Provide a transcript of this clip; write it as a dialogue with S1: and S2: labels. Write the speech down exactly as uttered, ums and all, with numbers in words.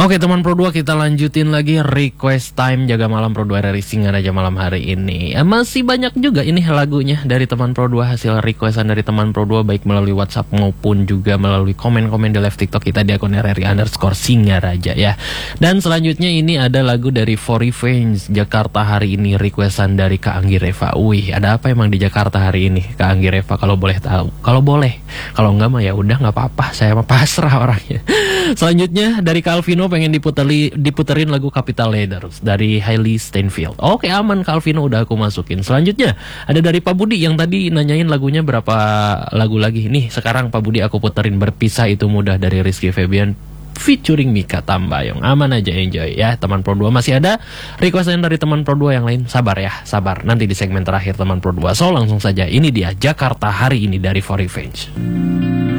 S1: Oke teman Pro dua, kita lanjutin lagi request time jaga malam Pro dua dari Singaraja malam hari ini. Ya, masih banyak juga ini lagunya dari teman Pro dua, hasil requestan dari teman Pro dua baik melalui WhatsApp maupun juga melalui komen-komen di live TikTok kita di akun R R I underscore Singaraja ya. Dan selanjutnya ini ada lagu dari For Revenge Jakarta hari ini, requestan dari Kak Anggi Reva. Wih, ada apa emang di Jakarta hari ini Kak Anggi Reva kalau boleh tahu? Kalau boleh, kalau enggak mah ya udah nggak apa-apa, saya mah pasrah orangnya. Selanjutnya dari Calvino pengen diputeri, diputerin lagu Capital Letters dari Hailey Steinfeld. Oke aman Calvino, udah aku masukin. Selanjutnya ada dari Pak Budi yang tadi nanyain lagunya berapa lagu lagi. Nih sekarang Pak Budi aku puterin Berpisah Itu Mudah dari Rizky Febian featuring Mika Tambayong. Aman aja, enjoy ya teman Pro dua. Masih ada requestan dari teman Pro dua yang lain, sabar ya, sabar. Nanti di segmen terakhir teman Pro dua. So langsung saja, ini dia Jakarta hari ini dari For Revenge.